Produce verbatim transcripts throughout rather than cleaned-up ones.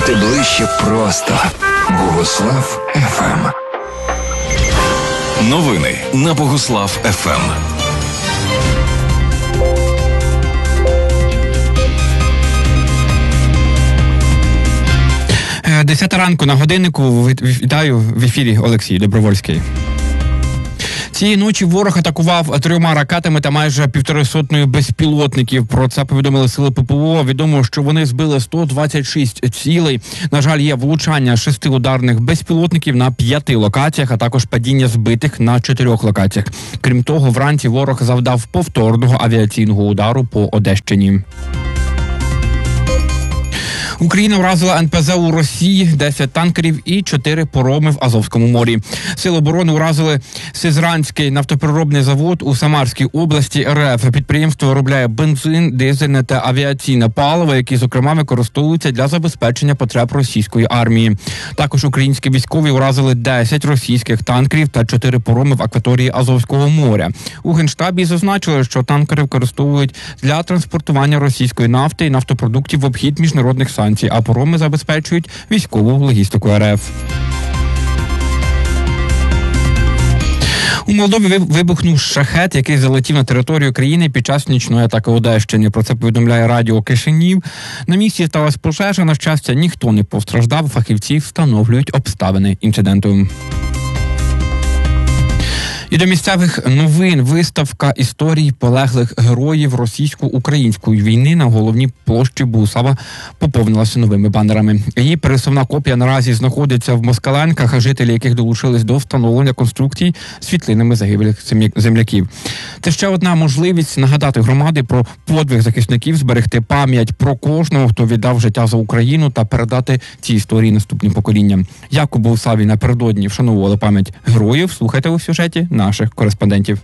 Ти ближче просто. Богослав еф ем. Новини на Богослав еф ем. Десята ранку на годиннику. Вітаю в ефірі Олексій Добровольський. Цієї ночі ворог атакував трьома ракетами та майже півтори сотнею безпілотників. Про це повідомили сили ППО. Відомо, що вони збили сто двадцять шість цілей. На жаль, є влучання шести ударних безпілотників на п'яти локаціях, а також падіння збитих на чотирьох локаціях. Крім того, вранці ворог завдав повторного авіаційного удару по Одещині. Україна вразила ен пе зет у Росії, десять танкерів і чотири пароми в Азовському морі. Сили оборони вразили Сизранський нафтопереробний завод у Самарській області ер еф. Підприємство виробляє бензин, дизельне та авіаційне паливо, які, зокрема, використовуються для забезпечення потреб російської армії. Також українські військові вразили десять російських танкерів та чотири пароми в акваторії Азовського моря. У Генштабі зазначили, що танкери використовують для транспортування російської нафти і нафтопродуктів в обхід міжнародних санкцій, а пароми забезпечують військову логістику ер еф. У Молдові вибухнув шахет, який залетів на територію країни під час нічної атаки Одещини. Про це повідомляє радіо Кишинів. На місці сталася пожежа. На щастя, ніхто не постраждав. Фахівці встановлюють обставини інциденту. І до місцевих новин. Виставка історій полеглих героїв російсько-української війни на головній площі Богуслава поповнилася новими банерами. Її пересувна копія наразі знаходиться в Москаленках, жителі яких долучились до встановлення конструкцій світлинами загиблих земляків. Це ще одна можливість нагадати громаді про подвиг захисників, зберегти пам'ять про кожного, хто віддав життя за Україну, та передати ці історії наступним поколінням. Як у Богуславі напередодні вшановували пам'ять героїв, слухайте у сюжеті наших кореспондентів.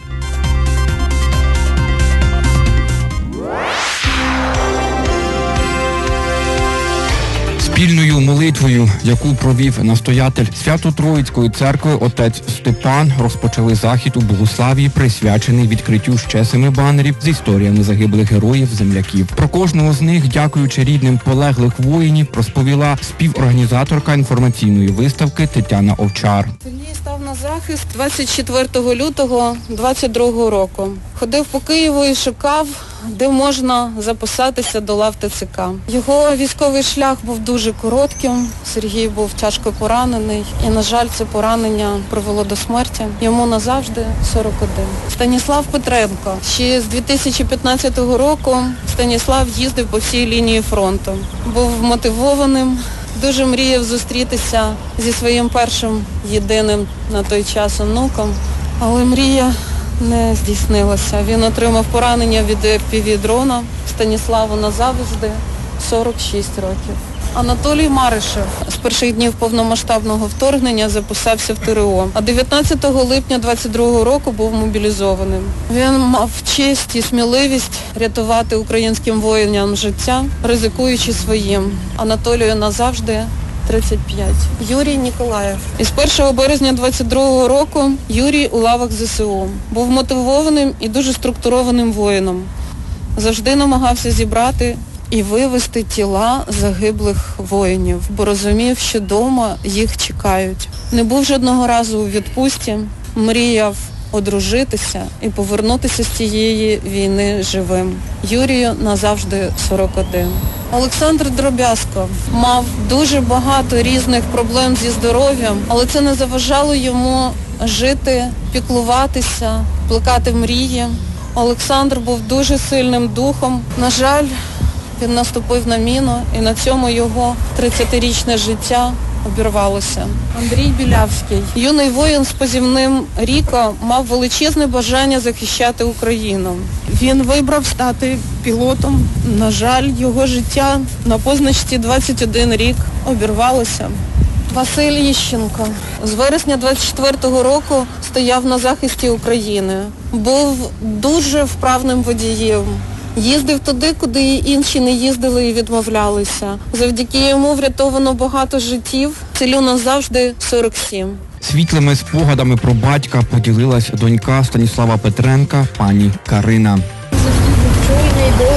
Спільною молитвою, яку провів настоятель Свято-Троїцької церкви отець Степан, розпочали захід у Богуславі, присвячений відкриттю ще семи банерів з історіями загиблих героїв-земляків. Про кожного з них, дякуючи рідним полеглих воїнів, розповіла співорганізаторка інформаційної виставки Тетяна Овчар. Сергій став на захист двадцять четвертого лютого двадцять другого року. Ходив по Києву і шукав, де можна записатися до лав те це ка. Його військовий шлях був дуже коротким. Сергій був тяжко поранений і, на жаль, це поранення привело до смерті. Йому назавжди сорок один. Станіслав Петренко. Ще з дві тисячі п'ятнадцятого року Станіслав їздив по всій лінії фронту. Був мотивованим, дуже мріяв зустрітися зі своїм першим єдиним на той час онуком, але мрія не здійснилося. Він отримав поранення від еф пі ві-дрона. Станіславу назавжди сорок шість років. Анатолій Маришев з перших днів повномасштабного вторгнення записався в те ер о, а дев'ятнадцятого липня двадцять другого року був мобілізованим. Він мав честь і сміливість рятувати українським воїнам життя, ризикуючи своїм. Анатолію назавжди тридцять п'ять. Юрій Ніколаєв. Із першого березня двадцять другого року Юрій у лавах зе се у. Був мотивованим і дуже структурованим воїном. Завжди намагався зібрати і вивезти тіла загиблих воїнів, бо розумів, що вдома їх чекають. Не був жодного разу у відпустці, мріяв одружитися і повернутися з цієї війни живим. Юрію назавжди сорок один. Олександр Дробязко мав дуже багато різних проблем зі здоров'ям, але це не заважало йому жити, піклуватися, плекати мрії. Олександр був дуже сильним духом. На жаль, він наступив на міну, і на цьому його тридцятирічне життя обірвалося. Андрій Білявський. Юний воїн з позивним Ріко мав величезне бажання захищати Україну. Він вибрав стати пілотом. На жаль, його життя на позначці двадцять один рік обірвалося. Василь Іщенко з вересня двадцять четвертого року стояв на захисті України. Був дуже вправним водієм. Їздив туди, куди інші не їздили і відмовлялися. Завдяки йому врятовано багато життів. Селю назавжди сорок сім. Світлими спогадами про батька поділилась донька Станіслава Петренка, пані Карина. Завжди був чуйний, добрий, він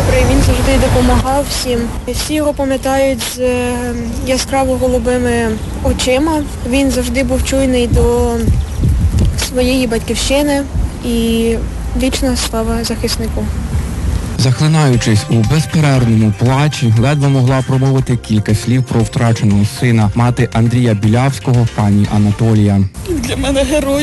завжди допомагав всім. Всі його пам'ятають з е, яскраво голубими очима. Він завжди був чуйний до своєї батьківщини і вічна слава захиснику. Захлинаючись у безперервному плачі, ледве могла промовити кілька слів про втраченого сина мати Андрія Білявського, пані Анатолія. Для мене герой.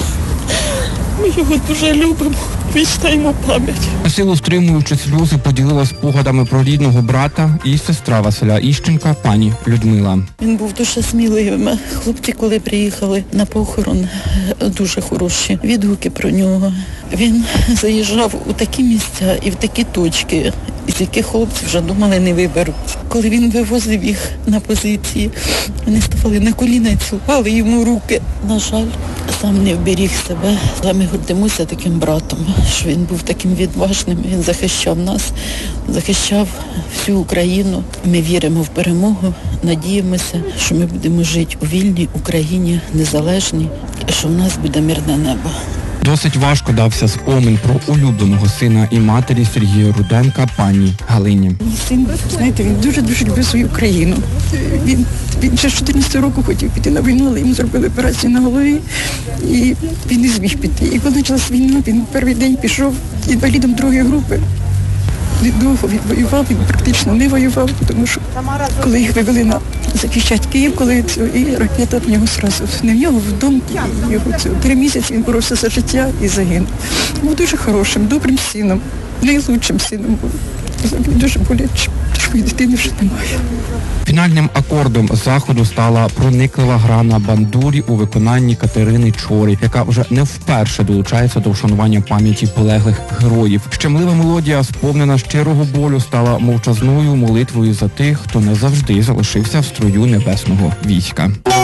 Ми його дуже любимо. Вічна йому пам'ять. На силу стримуючи сльози, поділила спогадами про рідного брата і сестра Василя Іщенка, пані Людмила. Він був дуже сміливим. Хлопці, коли приїхали на похорон, дуже хороші відгуки про нього. Він заїжджав у такі місця і в такі точки, з яких хлопці вже думали не виберуть. Коли він вивозив їх на позиції, вони ставали на коліна і цілували йому руки. На жаль, сам не вберіг себе. А ми гордимося таким братом, що він був таким відважним, він захищав нас, захищав всю Україну. Ми віримо в перемогу, надіємося, що ми будемо жити у вільній Україні, незалежній, і що в нас буде мирне небо. Досить важко дався спомин про улюбленого сина і матері Сергія Руденка, пані Галині. Мій син, знаєте, він дуже-дуже любив свою країну. Він, він ще з чотирнадцятого року хотів піти на війну, але йому зробили операцію на голові, і він не зміг піти. І коли почалась війна, він перший день пішов інвалідом другої групи. Він довго відвоював, він практично не воював, тому що коли їх вивели на захищати Київ, коли це, і ракета в нього зразу, не в нього, в дом, його це, три місяці він боровся за життя і загинув. Був дуже хорошим, добрим сином, найлучшим сином був. Дуже боляче, такої дитини вже немає. Фінальним акордом заходу стала прониклива гра на бандурі у виконанні Катерини Чори, яка вже не вперше долучається до вшанування пам'яті полеглих героїв. Щемлива мелодія, сповнена щирого болю, стала мовчазною молитвою за тих, хто не завжди залишився в строю небесного війська.